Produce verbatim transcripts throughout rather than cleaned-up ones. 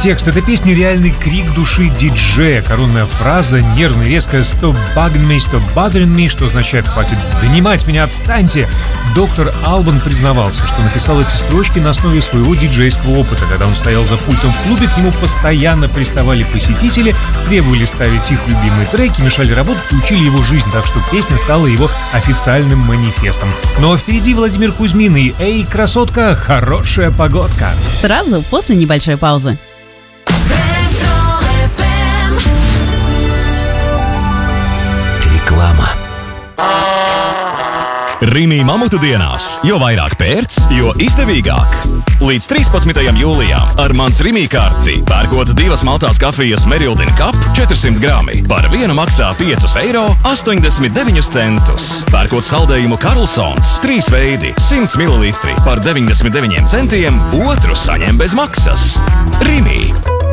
Текст этой песни — реальный крик души диджея. Коронная фраза, нервно и резкая «Stop bugging me, stop bothering me», что означает «хватит донимать меня, отстаньте». Доктор Албан признавался, что написал эти строчки на основе своего диджейского опыта. Когда он стоял за пультом в клубе, к нему постоянно приставали посетители, требовали ставить их любимые треки, мешали работать и учили его жизнь, так что песня стала его официальным манифестом. Но впереди Владимир Кузьмин и «Эй, красотка, хорошая погодка». Сразу после небольшой паузы. Reklāma. Rīnī mamutu dienās, jo vairāk pērc, jo izdevīgāk. Līdz trīspadsmitajam jūlijam ar mans Rīmī karti pērkot divas maltās kafijas Merildin Cup četrdesmit grami par vienu maksā pieci eiro astoņdesmit deviņi centus. Pērkot saldējumu Karlsons trīs veidi simt mililitri par deviņdesmit deviņiem centiem, otru saņem bez maksas. Rīmī.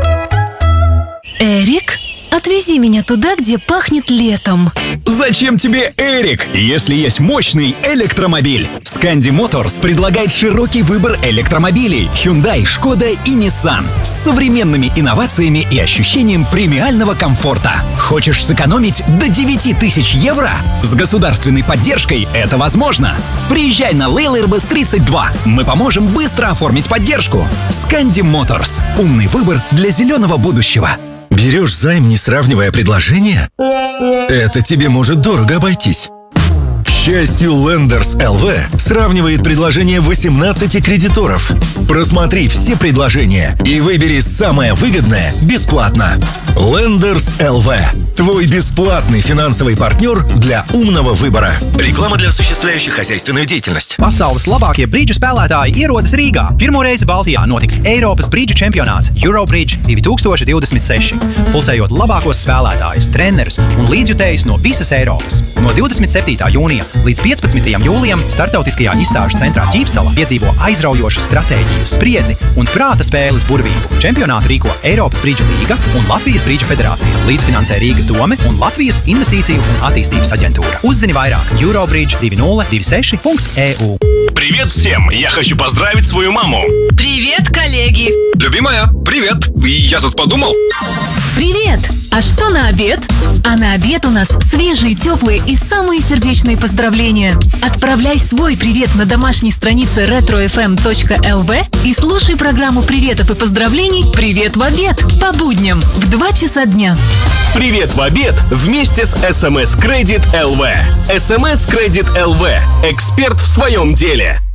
Эрик, отвези меня туда, где пахнет летом. Зачем тебе Эрик, если есть мощный электромобиль? Scandi Motors предлагает широкий выбор электромобилей Hyundai, Skoda и Nissan с современными инновациями и ощущением премиального комфорта. Хочешь сэкономить до девяти тысяч евро? С государственной поддержкой это возможно. Приезжай на Лейлербас тридцать два. Мы поможем быстро оформить поддержку. Scandi Motors. Умный выбор для зеленого будущего. Берешь займ, не сравнивая предложения? Это тебе может дорого обойтись. К счастью, Lenders эл ви сравнивает предложения восемнадцати кредиторов. Просмотри все предложения и выбери самое выгодное бесплатно. Lenders эл ви. Твой бесплатный финансовый партнер для умного выбора. Реклама для осуществляющих хозяйственную деятельность. Pasaules labākie brīdžu spēlētāji ierodas Rīgā. Pirmo reizi Baltijā notiks Eiropas brīdžu čempionāts Eurobridge divi tūkstoši divdesmit seši. Pulcējot labākos spēlētājus, trenerus un līdzjutējus no visas Eiropas. No divdesmit septītā jūnija līdz piecpadsmitajam jūlijam starptautiskajā izstāžu centrā Ķīpsala piedzīvo aizraujošu stratēģiju, spriedzi un prāta spēles burvību. Čempionātu rīko Eiropas brīdžu līga un Latvijas brīdžu federācija. Līdzfinansē Rīgas dome un Latvijas investīciju un attīstības aģentūra. Uzzini vairāk eurobridge divi nulle divi seši punkts e u. Привет всем! Я хочу поздравить свою маму. Привет, коллеги. Любимая, привет! Я тут подумал. Привет! А что на обед? А на обед у нас свежие, теплые и самые сердечные поздравления. Отправляй свой привет на домашней странице ретро эф эм точка эл ви и слушай программу приветов и поздравлений «Привет в обед» по будням в два часа дня. Привет в обед вместе с эс эм эс Credit эл ви. эс эм эс Credit эл ви. Эксперт в своем деле.